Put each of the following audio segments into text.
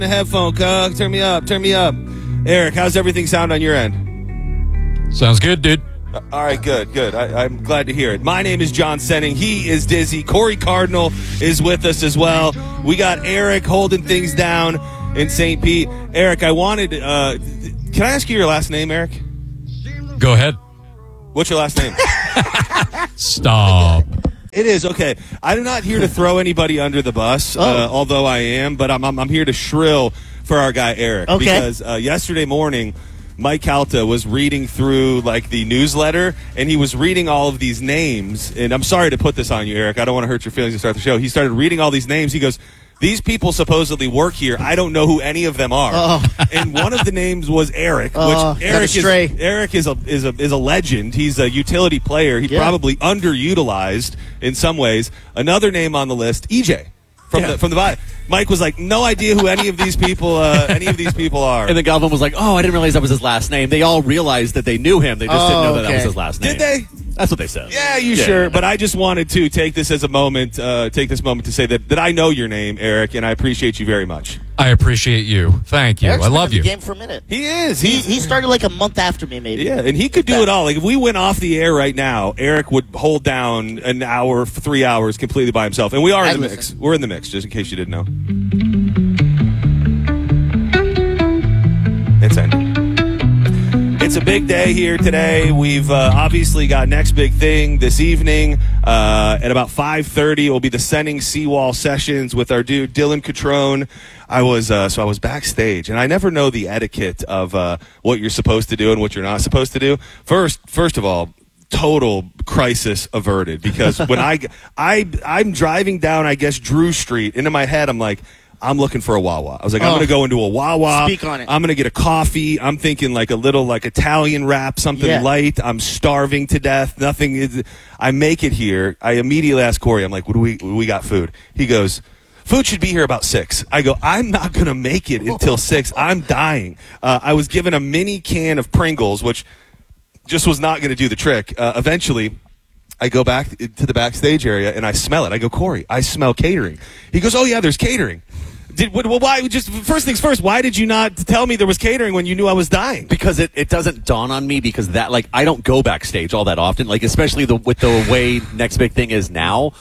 The headphone, turn me up. Eric, how's everything sound on your end? Sounds good, dude. All right, good. I'm glad to hear it. My name is John Senning. He is Dizzy. Corey Cardinal is with us as well. We got Eric holding things down in St. Pete. Eric, I wanted can I ask you your last name, Eric? Go ahead. What's your last name? Stop. It is, okay. I'm not here to throw anybody under the bus, although I am, but I'm here to shrill for our guy Eric. Okay. Because yesterday morning, Mike Calta was reading through the newsletter, and he was reading all of these names. And I'm sorry to put this on you, Eric. I don't want to hurt your feelings to start the show. He started reading all these names. He goes, these people supposedly work here. I don't know who any of them are. And one of the names was Eric, which Eric is a legend. He's a utility player. He probably underutilized in some ways. Another name on the list, EJ from the body. Mike was like, no idea who any of these people are. And then Galvin was like, oh, I didn't realize that was his last name. They all realized that they knew him. They just didn't know that was his last name. Did they? That's what they said. Yeah, sure? But I just wanted to take this moment to say that I know your name, Eric, and I appreciate you very much. I appreciate you. Thank you. Eric's I been love in the you. game for a minute. He is. He started like a month after me, maybe. Yeah, and he could do it all. If we went off the air right now, Eric would hold down an hour, 3 hours completely by himself. And we are in the mix. We're in the mix, just in case you didn't know. It's ending. It's a big day here today. We've obviously got next big thing this evening. At about 5:30, it will be the Senning Seawall sessions with our dude Dylan Catrone. I was backstage, and I never know the etiquette of what you're supposed to do and what you're not supposed to do. First of all, total crisis averted, because when I'm driving down, I guess, Drew Street, and in my head I'm like, I'm looking for a Wawa. I was like, I'm going to go into a Wawa. Speak on it. I'm going to get a coffee. I'm thinking a little Italian wrap, something light. I'm starving to death. Nothing is. I make it here. I immediately ask Corey, I'm like, what do we got food? He goes, food should be here about 6. I go, I'm not going to make it until 6. I'm dying. I was given a mini can of Pringles, which just was not going to do the trick. Eventually, I go back to the backstage area, and I smell it. I go, Corey, I smell catering. He goes, oh, yeah, there's catering. Why? Just first things first. Why did you not tell me there was catering when you knew I was dying? Because it doesn't dawn on me, because I don't go backstage all that often. Especially with the way next big thing is now.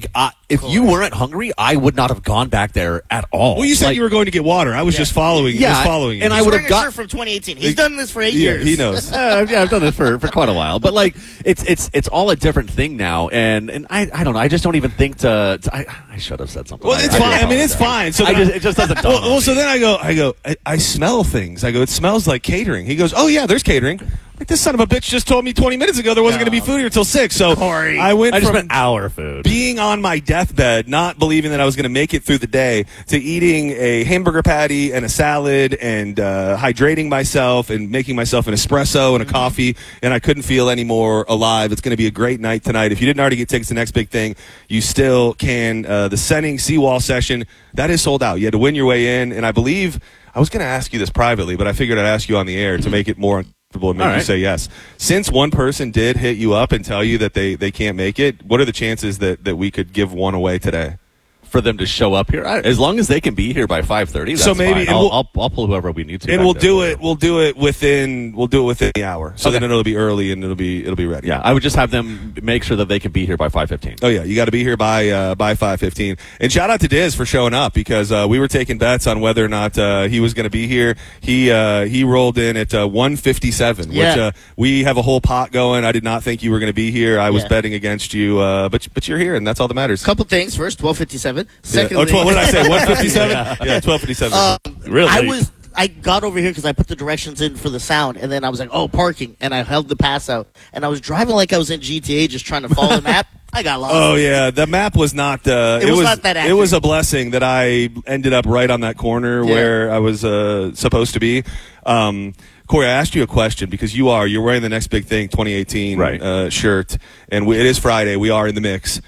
If you weren't hungry, I would not have gone back there at all. Well, you said you were going to get water. I was just following. Yeah, following. And I would have got from 2018. He's done this for 8 years. He knows. I've done this for quite a while. But it's all a different thing now, and I don't know. I just don't even think to I should have said something. Well, it's fine. I mean, it's fine. So it just doesn't. Well, so then I smell things. I go, it smells like catering. He goes, oh yeah, there's catering. This son of a bitch just told me 20 minutes ago there wasn't going to be food here till 6. So Corey. I just went hour food. Being on my deathbed, not believing that I was going to make it through the day, to eating a hamburger patty and a salad and hydrating myself and making myself an espresso and a coffee, and I couldn't feel any more alive. It's going to be a great night tonight. If you didn't already get tickets to the next big thing, you still can. The Senning Seawall session, that is sold out. You had to win your way in, and I believe I was going to ask you this privately, but I figured I'd ask you on the air to make it more and make you say yes. Since one person did hit you up and tell you that they can't make it, what are the chances that we could give one away today? For them to show up here, as long as they can be here by 5:30. So maybe fine. I'll pull whoever we need to, and we'll do it within the hour. So then it'll be early and it'll be ready. Yeah, I would just have them make sure that they can be here by 5:15. Oh yeah, you got to be here by 5:15. And shout out to Diz for showing up, because we were taking bets on whether or not he was going to be here. He rolled in at 1:57, which we have a whole pot going. I did not think you were going to be here. I was betting against you, but you're here, and that's all that matters. Couple things. First, 12:57. Secondly, what did I say? 1:57? Yeah, 12:57. Really? I got over here because I put the directions in for the sound, and then I was like, oh, parking, and I held the pass out, and I was driving like I was in GTA, just trying to follow the map. I got lost. Oh yeah, the map was not. It was not that accurate. It was a blessing that I ended up right on that corner where I was supposed to be. Corey, I asked you a question because you're wearing the Next Big Thing 2018 shirt, and it is Friday. We are in the mix.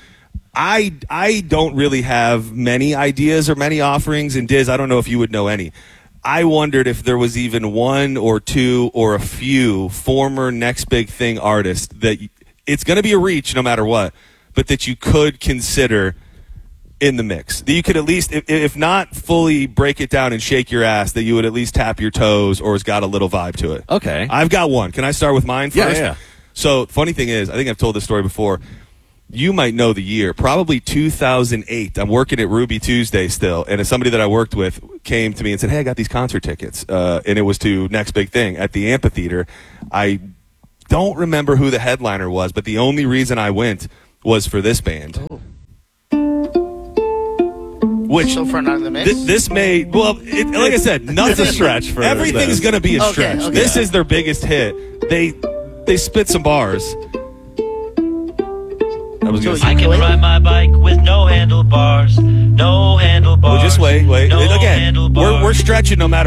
I don't really have many ideas or many offerings, and Diz, I don't know if you would know any. I wondered if there was even one or two or a few former Next Big Thing artists that it's going to be a reach no matter what, but that you could consider in the mix. That you could at least, if not fully break it down and shake your ass, that you would at least tap your toes or has got a little vibe to it. Okay. I've got one. Can I start with mine first? Yeah. So, funny thing is, I think I've told this story before. You might know the year, probably 2008. I'm working at Ruby Tuesday still, and somebody that I worked with came to me and said, "Hey, I got these concert tickets," and it was to Next Big Thing at the amphitheater. I don't remember who the headliner was, but the only reason I went was for this band. Oh. Which So far not in the mix? this may, well, like I said, nothing's a stretch for everything's this. going to be a Okay, stretch. okay. This is their biggest hit. They spit some bars. I was going to So say. I can ride my bike with no handlebars. No handlebars. Well, just wait. No Again, handlebars. we're stretching no matter